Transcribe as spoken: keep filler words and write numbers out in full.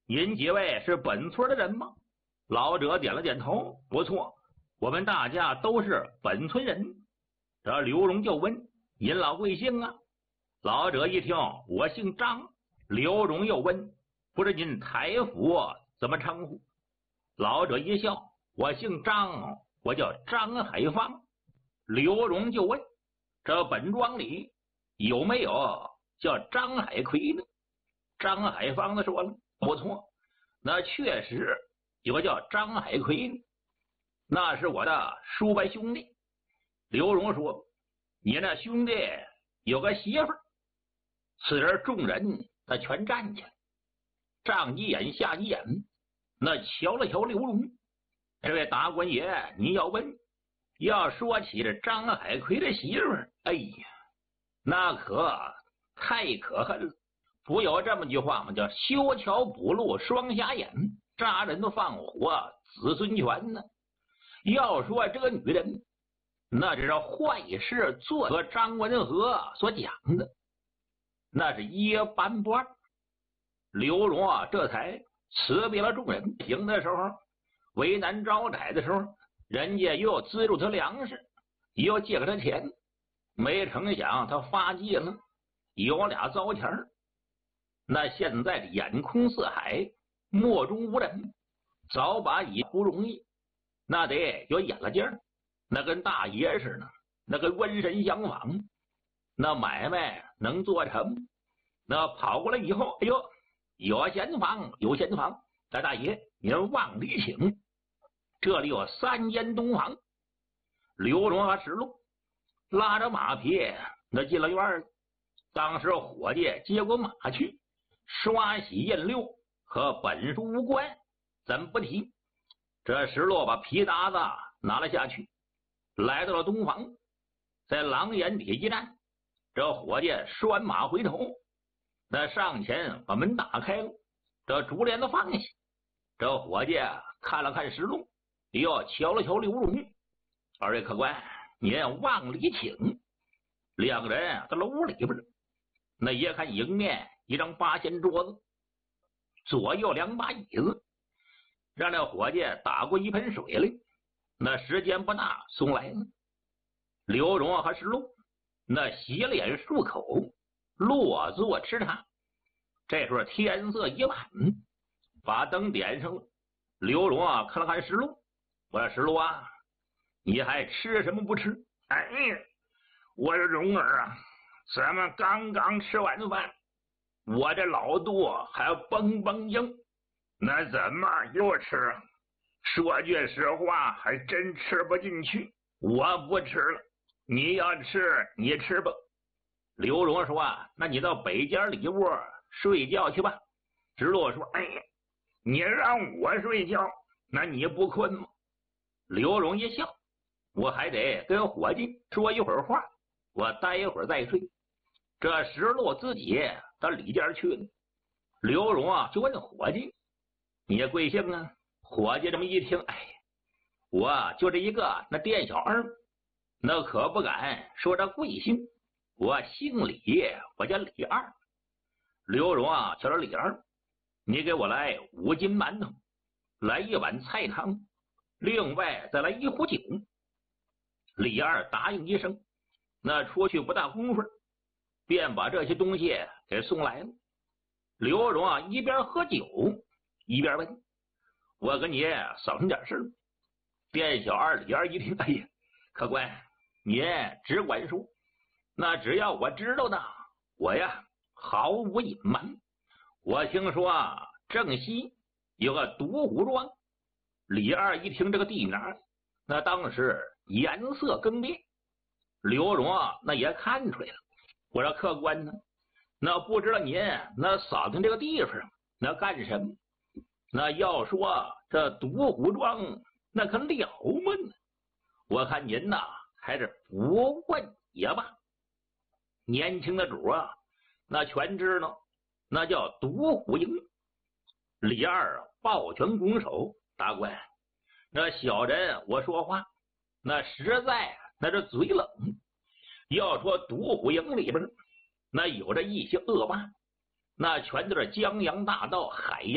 您几位是本村的人吗？老者点了点头，不错，我们大家都是本村人。这刘荣就问：您老贵姓啊？老者一听，我姓张。刘荣又问：不知您台府怎么称呼？老者一笑：我姓张，我叫张海芳。刘荣就问：这本庄里有没有叫张海奎呢？张海芳的说了：不错，那确实有个叫张海奎的，那是我的叔伯兄弟。刘荣说：你那兄弟有个媳妇儿。此时众人那全站起来，上一眼下一眼，那瞧了瞧刘荣。这位大官爷，你要问，要说起这张海奎的媳妇儿，哎呀，那可太可恨了。不有这么句话吗？叫修桥补路双瞎眼，扎人放火子孙全呢。要说这个女人，那只是坏事做和张文和所讲的，那是一般不二。刘荣啊，这才辞别了众人。行的时候，为难招窄的时候，人家又资助他粮食，又借给他钱，没成想他发迹了，有俩糟钱儿。那现在眼空四海，目中无人，早把也不容易，那得有眼了劲儿，那跟大爷似的，那跟瘟神相仿，那买卖能做成。那跑过来以后，哎呦，有闲房，有闲房，大大爷您往里请，这里有三间东房。刘荣和石路拉着马匹，那进了院儿。当时伙计接过马去，刷洗印溜和本书无关，咱不提。这石路把皮搭子拿了下去，来到了东房，在廊檐底一站。这伙计拴马回头，那上前把门打开了，这竹帘子放下。这伙计看了看石路，又瞧了瞧刘荣。二位客官，您往里请。两个人到了屋里边，那一看迎面一张八仙桌子，左右两把椅子，让这伙计打过一盆水来。那时间不大，送来了。刘荣和石路那洗脸漱口，落座吃茶。这时候天色已晚，把灯点上了。刘荣啊看了看石路，我说石路啊，你还吃什么不吃？ 哎呀，我说荣儿啊，咱们刚刚吃完饭，我这老肚还蹦蹦硬，那怎么又吃？说句实话，还真吃不进去。我不吃了，你要吃你吃吧。 刘荣说啊，那你到北间里窝睡觉去吧。 石路说，哎呀，你让我睡觉，那你不困吗？ 刘荣一笑，我还得跟伙计说一会儿话，我待一会儿再睡。这石路自己到里间去了。刘荣啊就问伙计，你贵姓啊？伙计这么一听，哎，我就这一个那店小二，那可不敢说这贵姓，我姓李，我叫李二。刘荣啊瞧着李二，你给我来五斤馒头，来一碗菜汤，另外再来一壶酒。李二答应一声，那出去不大功夫，便把这些东西给送来了。刘荣啊一边喝酒一边问，我跟你扫清点事。店小二李二一听，哎呀，客官您只管说，那只要我知道的，我呀毫无隐瞒。我听说啊正西有个独虎庄。李二一听这个地名，那当时颜色更变。刘荣啊那也看出来了。我说客官呢，那不知道您那扫听这个地方那干什么？那要说这独虎庄那可了么呢？我看您呐还是不问也罢。年轻的主啊那全知道，那叫独虎营。李二抱拳拱手，大官，那小人我说话那实在那这嘴冷。要说独虎营里边那有着一些恶霸，那全都是江洋大盗海洋